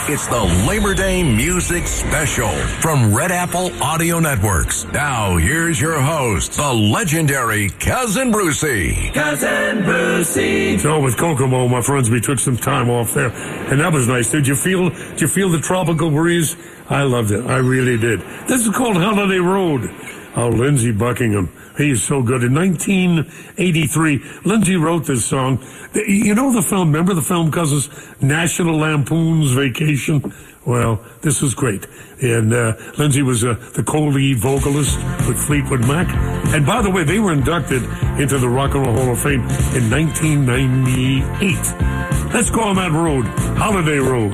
It's the Labor Day Music Special from Red Apple Audio Networks. Now, here's your host, the legendary Cousin Brucey. Cousin Brucey. So with Kokomo, my friends, we took some time off there, and that was nice. Did you feel the tropical breeze? I loved it. I really did. This is called Holiday Road. Oh, Lindsey Buckingham. He's so good. In 1983, Lindsey wrote this song. You know the film, remember the film Cousins? National Lampoon's Vacation? Well, this was great. And Lindsey was the co-lead vocalist with Fleetwood Mac. And by the way, they were inducted into the Rock and Roll Hall of Fame in 1998. Let's go on that road, Holiday Road.